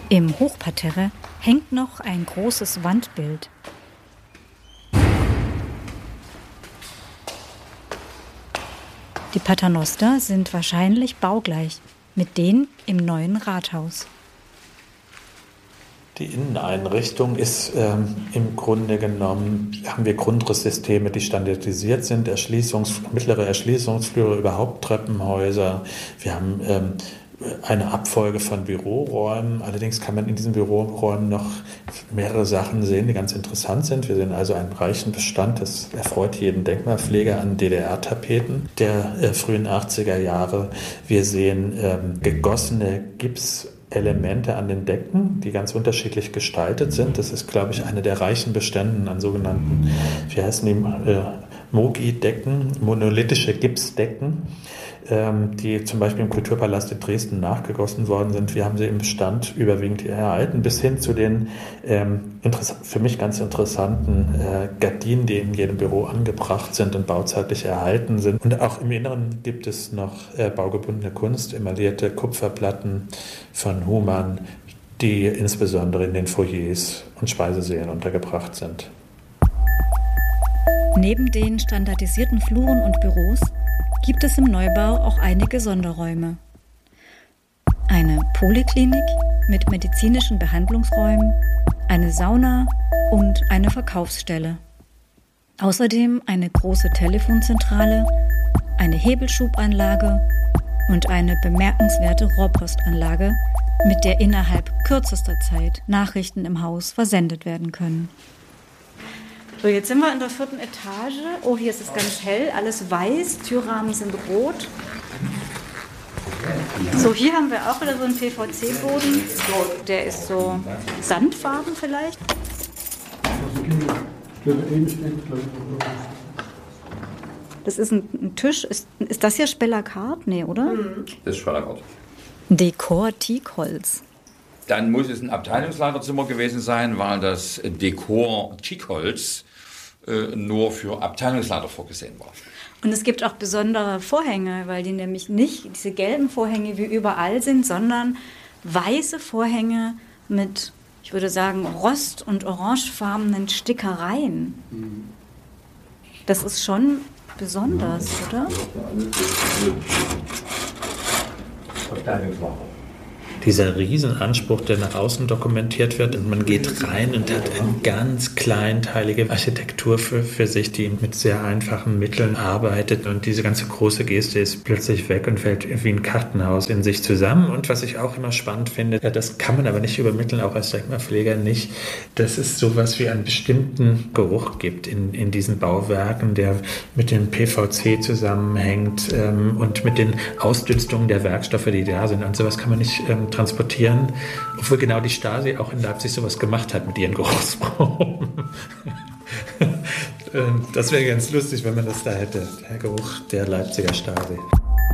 Im Hochparterre hängt noch ein großes Wandbild. Die Paternoster sind wahrscheinlich baugleich mit denen im neuen Rathaus. Die Inneneinrichtung ist im Grunde genommen, haben wir Grundrisssysteme, die standardisiert sind, mittlere Erschließungsflüre, überhaupt Treppenhäuser. Wir haben eine Abfolge von Büroräumen. Allerdings kann man in diesen Büroräumen noch mehrere Sachen sehen, die ganz interessant sind. Wir sehen also einen reichen Bestand, das erfreut jeden Denkmalpfleger, an DDR-Tapeten der frühen 80er Jahre. Wir sehen gegossene Gipselemente an den Decken, die ganz unterschiedlich gestaltet sind. Das ist, glaube ich, eine der reichen Beständen an sogenannten, wie heißen die, Mogi-Decken, monolithische Gipsdecken, die zum Beispiel im Kulturpalast in Dresden nachgegossen worden sind. Wir haben sie im Bestand überwiegend erhalten, bis hin zu den für mich ganz interessanten Gardinen, die in jedem Büro angebracht sind und bauzeitlich erhalten sind. Und auch im Inneren gibt es noch baugebundene Kunst, emaillierte Kupferplatten von Humann, die insbesondere in den Foyers und Speisesälen untergebracht sind. Neben den standardisierten Fluren und Büros gibt es im Neubau auch einige Sonderräume. Eine Poliklinik mit medizinischen Behandlungsräumen, eine Sauna und eine Verkaufsstelle. Außerdem eine große Telefonzentrale, eine Hebelschubanlage und eine bemerkenswerte Rohrpostanlage, mit der innerhalb kürzester Zeit Nachrichten im Haus versendet werden können. So, jetzt sind wir in der 4. Etage. Oh, hier ist es ganz hell, alles weiß, Türrahmen sind rot. So, hier haben wir auch wieder so einen PVC-Boden. Der ist so sandfarben vielleicht. Das ist ein Tisch. Ist das hier Spellacard? Nee, oder? Das ist Spellacard. Dekor Teakholz. Dann muss es ein Abteilungsleiterzimmer gewesen sein, weil das Dekor Teakholz nur für Abteilungsleiter vorgesehen war. Und es gibt auch besondere Vorhänge, weil die nämlich nicht diese gelben Vorhänge wie überall sind, sondern weiße Vorhänge mit, ich würde sagen, rost- und orangefarbenen Stickereien. Das ist schon besonders, oder? Dieser Riesenanspruch, der nach außen dokumentiert wird, und man geht rein und hat eine ganz kleinteilige Architektur für sich, die mit sehr einfachen Mitteln arbeitet, und diese ganze große Geste ist plötzlich weg und fällt wie ein Kartenhaus in sich zusammen. Und was ich auch immer spannend finde, das kann man aber nicht übermitteln, auch als Denkmalpfleger nicht, dass es sowas wie einen bestimmten Geruch gibt in diesen Bauwerken, der mit dem PVC zusammenhängt und mit den Ausdünstungen der Werkstoffe, die da sind. Und sowas kann man nicht transportieren, obwohl genau die Stasi auch in Leipzig sowas gemacht hat mit ihren Geruchsproben. Das wäre ganz lustig, wenn man das da hätte, der Geruch der Leipziger Stasi.